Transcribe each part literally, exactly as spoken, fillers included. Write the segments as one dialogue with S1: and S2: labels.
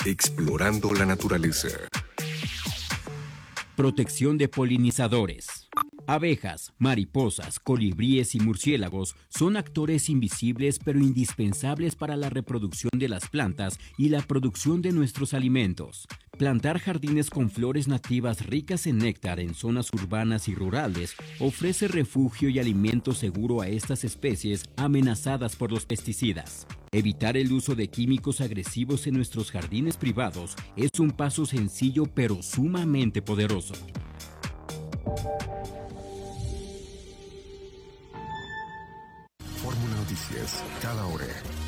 S1: Explorando la naturaleza.
S2: Protección de polinizadores. Abejas, mariposas, colibríes y murciélagos son actores invisibles pero indispensables para la reproducción de las plantas y la producción de nuestros alimentos. Plantar jardines con flores nativas ricas en néctar en zonas urbanas y rurales ofrece refugio y alimento seguro a estas especies amenazadas por los pesticidas. Evitar el uso de químicos agresivos en nuestros jardines privados es un paso sencillo pero sumamente poderoso.
S1: Fórmula Noticias, cada hora.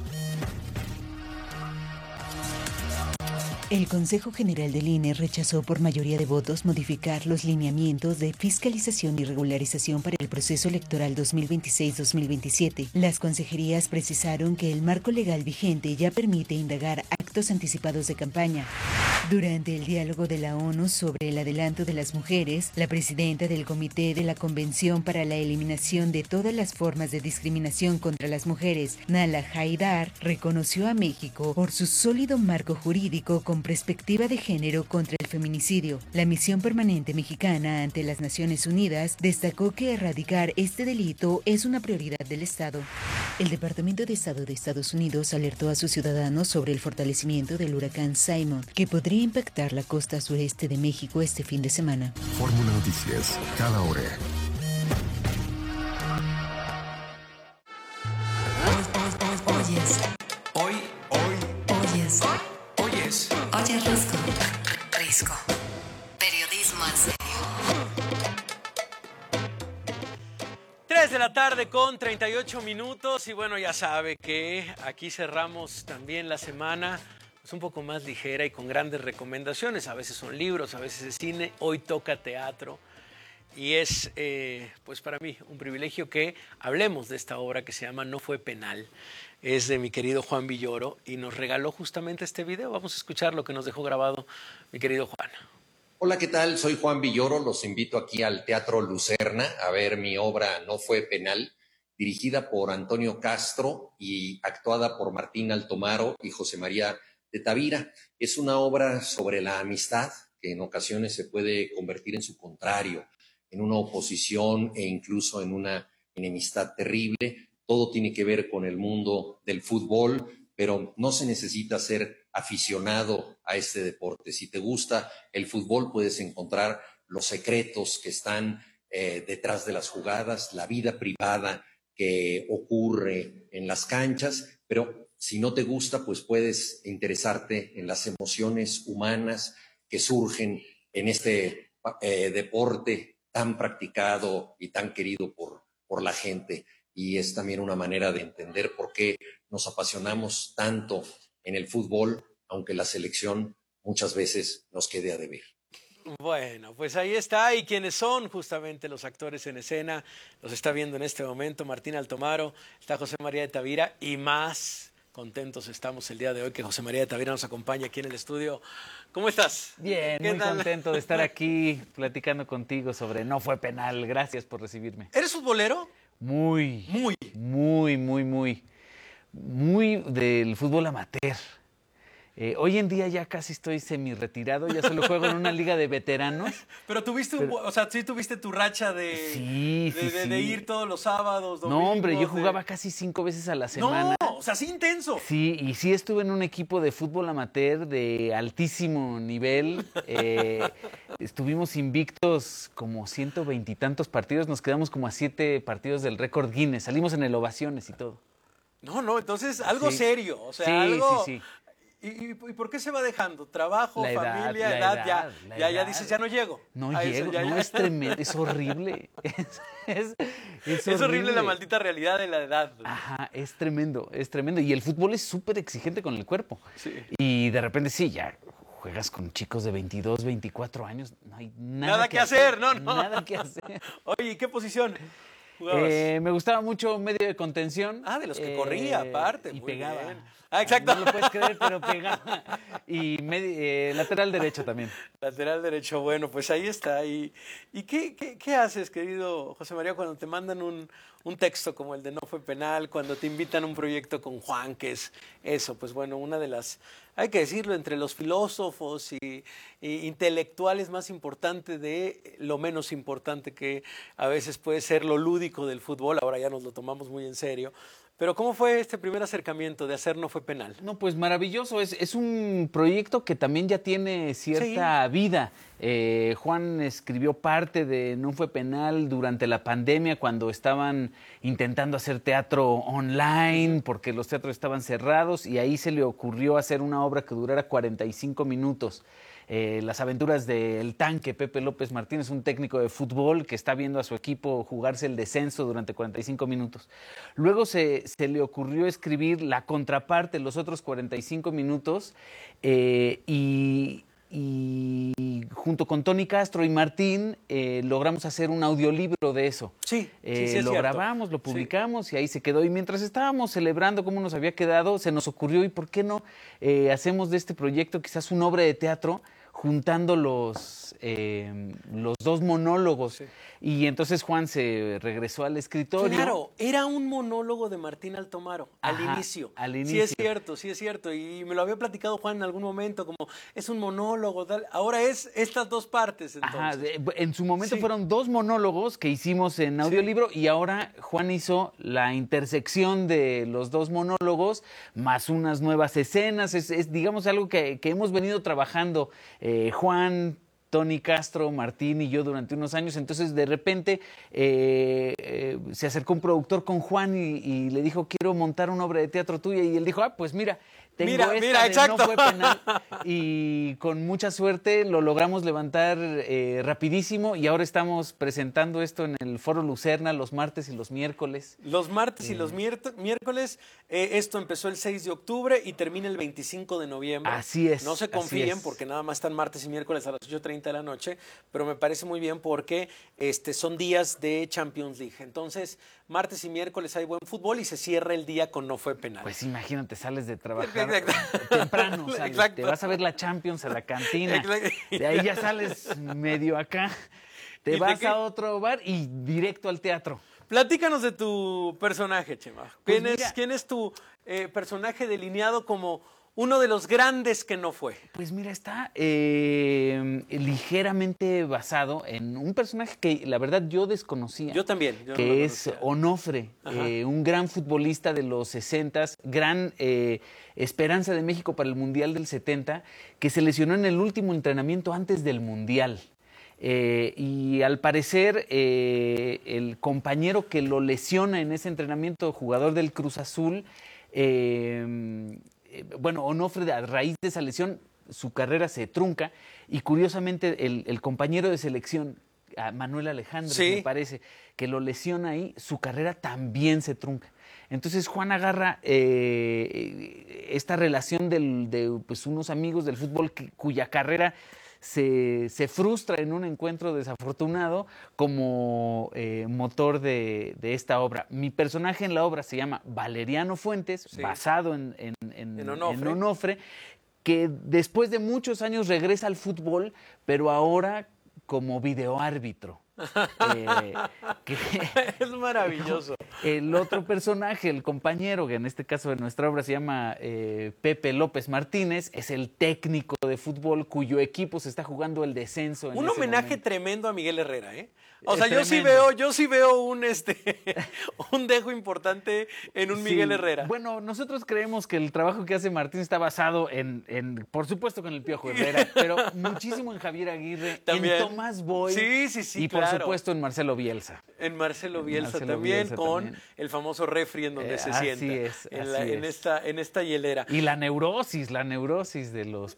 S3: El Consejo General del I N E rechazó por mayoría de votos modificar los lineamientos de fiscalización y regularización para el proceso electoral dos mil veintiséis dos mil veintisiete. Las consejerías precisaron que el marco legal vigente ya permite indagar actos anticipados de campaña. Durante el diálogo de la ONU sobre el adelanto de las mujeres, la presidenta del Comité de la Convención para la Eliminación de todas las formas de discriminación contra las mujeres, Nala Haidar, reconoció a México por su sólido marco jurídico con perspectiva de género contra el feminicidio. La misión permanente mexicana ante las Naciones Unidas destacó que erradicar este delito es una prioridad del Estado. El Departamento de Estado de Estados Unidos alertó a sus ciudadanos sobre el fortalecimiento del huracán Simon, que podría impactar la costa sureste de México este fin de semana.
S1: Fórmula Noticias, cada hora.
S4: Oyes.
S5: Hoy, hoy,
S4: Oyes.
S5: oyes.
S4: Oye, Risco. Risco. Periodismo en serio.
S5: tres de la tarde con treinta y ocho minutos y bueno, ya sabe que aquí cerramos también la semana pues un poco más ligera y con grandes recomendaciones. A veces son libros, a veces es cine, hoy toca teatro. Y es, eh, pues para mí, un privilegio que hablemos de esta obra que se llama No fue penal. Es de mi querido Juan Villoro y nos regaló justamente este video. Vamos a escuchar lo que nos dejó grabado mi querido Juan.
S6: Hola, ¿qué tal? Soy Juan Villoro. Los invito aquí al Teatro Lucerna a ver mi obra No fue penal, dirigida por Antonio Castro y actuada por Martín Altomaro y José María de Tavira. Es una obra sobre la amistad que en ocasiones se puede convertir en su contrario, en una oposición e incluso en una enemistad terrible. Todo tiene que ver con el mundo del fútbol, pero no se necesita ser aficionado a este deporte. Si te gusta el fútbol, puedes encontrar los secretos que están eh, detrás de las jugadas, la vida privada que ocurre en las canchas, pero si no te gusta, pues puedes interesarte en las emociones humanas que surgen en este eh, deporte tan practicado y tan querido por, por la gente. Y es también una manera de entender por qué nos apasionamos tanto en el fútbol, aunque la selección muchas veces nos quede a deber.
S5: Bueno, pues ahí está. ¿Y quiénes son justamente los actores en escena? Los está viendo en este momento Martín Altomaro, está José María de Tavira y más contentos estamos el día de hoy que José María de Tavira nos acompaña aquí en el estudio. ¿Cómo estás?
S7: Bien, muy tal? contento de estar aquí platicando contigo sobre No fue penal. Gracias por recibirme.
S5: ¿Eres futbolero?
S7: Muy,
S5: muy,
S7: muy, muy, muy, muy del fútbol amateur. Eh, hoy en día ya casi estoy semi-retirado, ya solo juego en una liga de veteranos.
S5: Pero tuviste, pero, o sea, sí tuviste tu racha de,
S7: sí,
S5: de,
S7: sí,
S5: de,
S7: sí.
S5: de ir todos los sábados, domingos.
S7: No, hombre, yo jugaba
S5: de...
S7: casi cinco veces a la semana.
S5: No, o sea, sí intenso.
S7: Sí, y sí estuve en un equipo de fútbol amateur de altísimo nivel. Eh, estuvimos invictos como ciento veintitantos partidos, nos quedamos como a siete partidos del récord Guinness. Salimos en el Ovaciones y todo.
S5: No, no, entonces algo
S7: sí.
S5: serio, o sea,
S7: sí,
S5: algo...
S7: Sí, sí,
S5: ¿Y, y, ¿Y por qué se va dejando? ¿Trabajo,
S7: la edad,
S5: familia,
S7: la
S5: edad?
S7: edad
S5: ya,
S7: la
S5: ya,
S7: edad.
S5: ya dices, ya no llego.
S7: No
S5: a
S7: llego,
S5: eso, ya,
S7: no,
S5: ya.
S7: es tremendo, es horrible. Es, es, es,
S5: es horrible. horrible la maldita realidad de la edad.
S7: Ajá, es tremendo, es tremendo. Y el fútbol es súper exigente con el cuerpo.
S5: Sí.
S7: Y de repente sí, ya juegas con chicos de veintidós, veinticuatro años, no hay nada,
S5: nada
S7: que,
S5: que hacer,
S7: hacer,
S5: no, no.
S7: Nada que hacer.
S5: Oye, ¿y qué posición?
S7: Eh, me gustaba mucho medio de contención.
S5: Ah, de los que
S7: eh,
S5: corría, aparte.
S7: Y
S5: muy
S7: pegaba.
S5: Bien. Ah, exacto.
S7: No lo puedes creer, pero pegaba. Y medi- eh, lateral derecho también.
S5: Lateral derecho, bueno, pues ahí está. ¿Y, y qué, qué, qué haces, querido José María, cuando te mandan un, un texto como el de No Fue Penal, cuando te invitan a un proyecto con Juan, que es eso? Pues bueno, una de las, hay que decirlo, entre los filósofos y, y intelectuales más importante de lo menos importante que a veces puede ser lo lúdico del fútbol, ahora ya nos lo tomamos muy en serio. Pero ¿cómo fue este primer acercamiento de hacer No Fue Penal?
S7: No, pues maravilloso. Es, es un proyecto que también ya tiene cierta
S5: Sí.
S7: vida. Eh, Juan escribió parte de No Fue Penal durante la pandemia, cuando estaban intentando hacer teatro online, porque los teatros estaban cerrados, y ahí se le ocurrió hacer una obra que durara cuarenta y cinco minutos. Eh, las aventuras del tanque Pepe López Martínez, un técnico de fútbol que está viendo a su equipo jugarse el descenso durante cuarenta y cinco minutos. Luego se, se le ocurrió escribir la contraparte, los otros cuarenta y cinco minutos, eh, y, y junto con Tony Castro y Martín eh, logramos hacer un audiolibro de eso.
S5: Sí, sí,
S7: Eh,
S5: sí es
S7: lo
S5: cierto.
S7: grabamos, lo
S5: Sí.
S7: publicamos y ahí se quedó. Y mientras estábamos celebrando cómo nos había quedado, se nos ocurrió, ¿y por qué no eh, hacemos de este proyecto quizás una obra de teatro juntando los, eh, los dos monólogos?
S5: Sí.
S7: Y entonces Juan se regresó al escritorio.
S5: Claro, era un monólogo de Martín Altomaro al
S7: Ajá,
S5: inicio.
S7: al
S5: Sí
S7: inicio.
S5: es cierto, sí es cierto. Y me lo había platicado Juan en algún momento, como es un monólogo, tal. Ahora es estas dos partes, entonces.
S7: Ajá, de- en su momento
S5: Sí.
S7: fueron dos monólogos que hicimos en audiolibro, y ahora Juan hizo la intersección de los dos monólogos más unas nuevas escenas. Es, es, digamos, algo que, que hemos venido trabajando eh, Juan, Tony Castro, Martín y yo durante unos años. Entonces, de repente, eh, eh, se acercó un productor con Juan y, y le dijo, quiero montar una obra de teatro tuya. Y él dijo, ah, pues mira, tengo
S5: Mira,
S7: esta
S5: mira,
S7: de
S5: exacto.
S7: No Fue Penal. Y con mucha suerte lo logramos levantar eh, rapidísimo, y ahora estamos presentando esto en el Foro Lucerna los martes y los miércoles.
S5: Los martes y los mier- miércoles, eh, esto empezó el seis de octubre y termina el veinticinco de noviembre.
S7: Así es,
S5: No se
S7: así
S5: confíen
S7: es.
S5: porque nada más están martes y miércoles a las ocho treinta de la noche, pero me parece muy bien porque este, son días de Champions League. Entonces, martes y miércoles hay buen fútbol y se cierra el día con No Fue Penal.
S7: Pues imagínate, sales de trabajar
S5: Exacto.
S7: temprano, sales,
S5: Exacto.
S7: te vas a ver la Champions a la cantina,
S5: Exacto.
S7: de ahí ya sales medio acá,
S5: ¿Y
S7: te
S5: de
S7: vas
S5: qué?
S7: a otro bar y directo al teatro.
S5: Platícanos de tu personaje, Chema.
S7: Pues
S5: ¿Quién, es,
S7: mira.
S5: quién es tu eh, personaje delineado como uno de los grandes que no fue?
S7: Pues mira, está eh, ligeramente basado en un personaje que la verdad yo desconocía.
S5: Yo también. yo no
S7: que
S5: lo
S7: es
S5: conocía.
S7: Onofre,
S5: Ajá.
S7: eh, un gran futbolista de los sesentas, gran eh, esperanza de México para el Mundial del setenta, que se lesionó en el último entrenamiento antes del Mundial. Eh, y al parecer eh, el compañero que lo lesiona en ese entrenamiento, jugador del Cruz Azul, eh, eh, bueno, Onofre, a raíz de esa lesión, su carrera se trunca, y curiosamente el, el compañero de selección, a Manuel Alejandro,
S5: Sí.
S7: me parece, que lo lesiona ahí, su carrera también se trunca. Entonces Juan agarra eh, esta relación del, de pues, unos amigos del fútbol que, cuya carrera se, se frustra en un encuentro desafortunado como eh, motor de, de esta obra. Mi personaje en la obra se llama Valeriano Fuentes,
S5: Sí.
S7: basado en, en, en,
S5: En Onofre.
S7: en Onofre, que después de muchos años regresa al fútbol, pero ahora como videoárbitro. Eh, que-
S5: Es maravilloso.
S7: el otro personaje, el compañero, que en este caso de nuestra obra se llama eh, Pepe López Martínez, es el técnico de fútbol cuyo equipo se está jugando el descenso. En
S5: Un
S7: ese
S5: homenaje
S7: momento.
S5: tremendo a Miguel Herrera, ¿eh? O
S7: Es
S5: sea, yo sí
S7: tremendo.
S5: veo, yo sí veo un este un dejo importante en un Miguel
S7: Sí.
S5: Herrera.
S7: Bueno, nosotros creemos que el trabajo que hace Martín está basado en, en por supuesto, con el Piojo Herrera, pero muchísimo en Javier Aguirre,
S5: También.
S7: en Tomás Boy,
S5: Sí, sí, sí,
S7: y por
S5: claro.
S7: supuesto en Marcelo Bielsa.
S5: En Marcelo Bielsa
S7: Marcelo
S5: también,
S7: Bielsa
S5: con
S7: también.
S5: el famoso refri en donde
S7: Eh,
S5: se
S7: así
S5: sienta.
S7: es,
S5: en,
S7: así
S5: la- en
S7: es.
S5: esta, en esta hielera.
S7: Y la neurosis, la neurosis de los pobres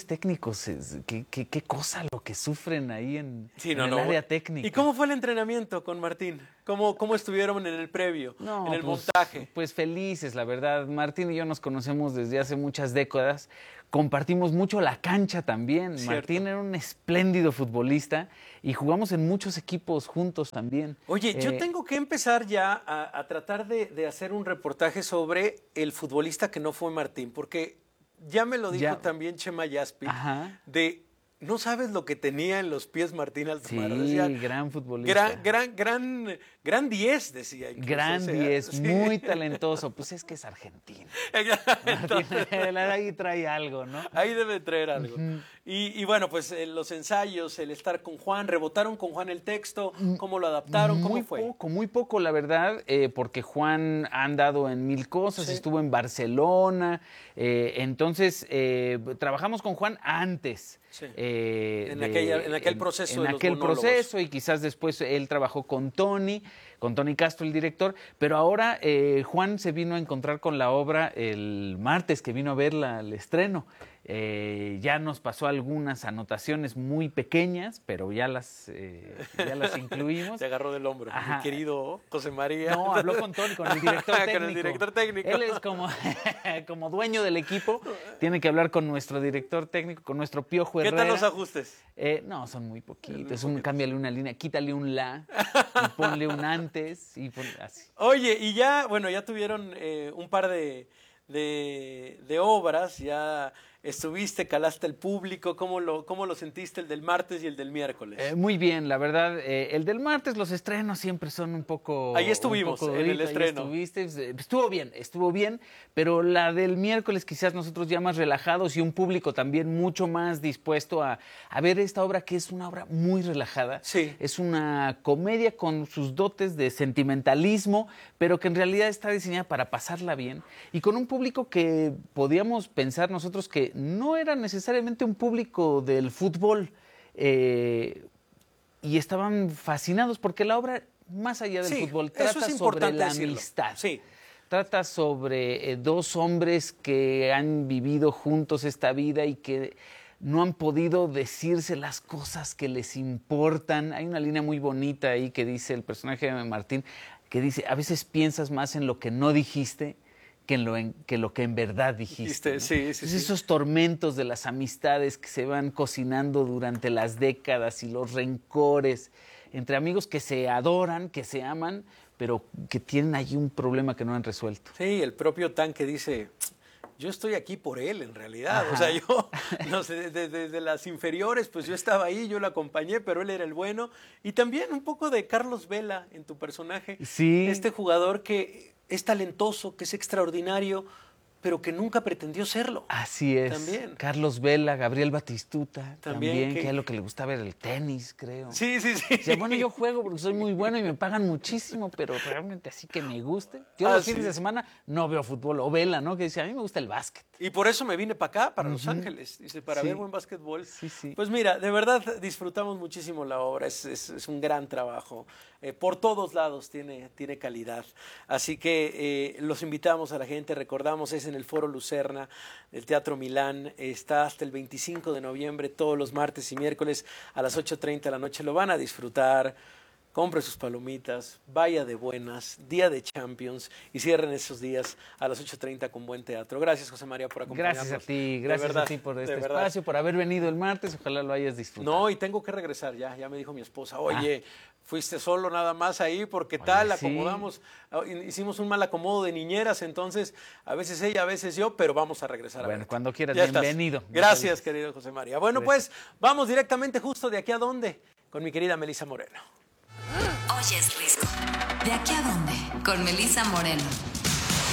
S7: técnicos, es- qué, qué, qué cosa lo que sufren ahí en,
S5: Sí,
S7: en
S5: no,
S7: el
S5: no.
S7: área técnica.
S5: ¿Y cómo fue el entrenamiento con Martín? ¿Cómo, cómo estuvieron en el previo,
S7: No,
S5: en el
S7: pues,
S5: montaje?
S7: Pues felices, la verdad. Martín y yo nos conocemos desde hace muchas décadas. Compartimos mucho la cancha también.
S5: Cierto.
S7: Martín era un espléndido futbolista y jugamos en muchos equipos juntos también.
S5: Oye, yo
S7: Eh,
S5: tengo que empezar ya a, a tratar de, de hacer un reportaje sobre el futbolista que no fue Martín, porque ya me lo dijo
S7: Ya.
S5: también Chema Yaspi,
S7: Ajá.
S5: de no sabes lo que tenía en los pies Martín Altomaro.
S7: Sí,
S5: Decía,
S7: gran futbolista.
S5: gran, gran, gran, gran diez, decía. incluso,
S7: Gran
S5: o sea,
S7: diez,
S5: sí.
S7: muy talentoso. Pues es que es argentino. Martín, él ahí trae algo, ¿no?
S5: Ahí debe traer algo. y, y bueno, pues eh, los ensayos, el estar con Juan, rebotaron con Juan el texto, ¿cómo lo adaptaron? ¿Cómo
S7: muy
S5: fue?
S7: poco, muy poco, la verdad, eh, porque Juan ha andado en mil cosas,
S5: Sí.
S7: estuvo en Barcelona, eh, entonces eh, trabajamos con Juan antes.
S5: Sí.
S7: eh,
S5: En
S7: de-
S5: aquella- en aquel
S7: en-
S5: proceso
S7: En
S5: de los
S7: aquel
S5: monólogos.
S7: proceso, y quizás después él trabajó con Tony, con Tony Castro, el director, pero ahora eh, Juan se vino a encontrar con la obra el martes que vino a verla al estreno. Eh, ya nos pasó algunas anotaciones muy pequeñas, pero ya las, eh, ya las incluimos.
S5: Se agarró del hombro,
S7: Ajá.
S5: mi querido José María.
S7: No, habló con Tony, con el director
S5: Con el
S7: técnico.
S5: director técnico.
S7: Él es como, como dueño del equipo, tiene que hablar con nuestro director técnico, con nuestro Piojo
S5: ¿Qué
S7: Herrera.
S5: tal los ajustes?
S7: Eh, no, son muy poquitos. Es un, cámbiale una línea, quítale un la, y ponle un antes, y pon- así.
S5: Oye, y ya, bueno, ya tuvieron eh, un par de, de, de obras, ya estuviste, calaste el público, ¿cómo lo, cómo lo sentiste el del martes y el del miércoles?
S7: Eh, muy bien, la verdad. Eh, el del martes, los estrenos siempre son un poco.
S5: Ahí estuvimos,
S7: un poco
S5: en el
S7: duritos, ahí
S5: estreno.
S7: estuviste, eh, estuvo bien, estuvo bien, pero la del miércoles quizás nosotros ya más relajados y un público también mucho más dispuesto a, a ver esta obra, que es una obra muy relajada.
S5: Sí.
S7: Es una comedia con sus dotes de sentimentalismo, pero que en realidad está diseñada para pasarla bien y con un público que podíamos pensar nosotros que no era necesariamente un público del fútbol. Eh, y estaban fascinados porque la obra, más allá del
S5: Sí,
S7: fútbol,
S5: eso
S7: trata
S5: es
S7: sobre
S5: importante
S7: la
S5: decirlo.
S7: amistad.
S5: Sí.
S7: Trata sobre eh, dos hombres que han vivido juntos esta vida y que no han podido decirse las cosas que les importan. Hay una línea muy bonita ahí que dice el personaje de Martín, que dice, a veces piensas más en lo que no dijiste que en lo, en, que, lo que en verdad dijiste.
S5: Dijiste,
S7: ¿no?
S5: sí, sí,
S7: Entonces,
S5: sí.
S7: esos tormentos de las amistades que se van cocinando durante las décadas y los rencores entre amigos que se adoran, que se aman, pero que tienen allí un problema que no han resuelto.
S5: Sí, el propio Tanque dice, yo estoy aquí por él en realidad.
S7: Ajá.
S5: O sea, yo, no sé, desde, desde las inferiores, pues yo estaba ahí, yo lo acompañé, pero él era el bueno. Y también un poco de Carlos Vela en tu personaje.
S7: Sí.
S5: Este jugador que es talentoso, que es extraordinario, pero que nunca pretendió serlo.
S7: Así es.
S5: También.
S7: Carlos Vela, Gabriel Batistuta,
S5: También,
S7: también,
S5: que-
S7: que es lo que le gusta ver, el tenis, creo.
S5: Sí, sí, sí.
S7: Dice, bueno, yo juego porque soy muy bueno y me pagan muchísimo, pero realmente así que me guste. Yo
S5: Ah,
S7: los
S5: sí.
S7: fines de semana no veo fútbol. O Vela, ¿no? Que dice, a mí me gusta el básquet.
S5: Y por eso me vine para acá, para Los Ángeles, dice, para
S7: Sí.
S5: ver buen básquetbol.
S7: Sí, sí.
S5: Pues mira, de verdad disfrutamos muchísimo la obra, es, es- es un gran trabajo. Eh, por todos lados tiene, tiene calidad. Así que eh, los invitamos a la gente, recordamos, es en el Foro Lucerna del Teatro Milán, está hasta el veinticinco de noviembre, todos los martes y miércoles a las ocho treinta de la noche, lo van a disfrutar. Compre sus palomitas, vaya de buenas, día de Champions y cierren esos días a las ocho treinta con buen teatro. Gracias, José María, por acompañarnos.
S7: Gracias a ti,
S5: De
S7: gracias
S5: verdad,
S7: a ti por
S5: de
S7: este
S5: verdad.
S7: espacio, por haber venido el martes. Ojalá lo hayas disfrutado.
S5: No, y tengo que regresar ya, ya me dijo mi esposa, oye, fuiste solo nada más ahí porque tal,
S7: sí.
S5: acomodamos, ah, hicimos un mal acomodo de niñeras, entonces a veces ella, a veces yo, pero vamos a regresar a
S7: Bueno,
S5: verte.
S7: cuando quieras,
S5: Ya estás.
S7: bienvenido.
S5: Gracias, querido José María. Bueno, pues vamos directamente justo de aquí a dónde, con mi querida Melissa Moreno.
S4: Oyes Risco. ¿De aquí a dónde? Con Melissa Moreno.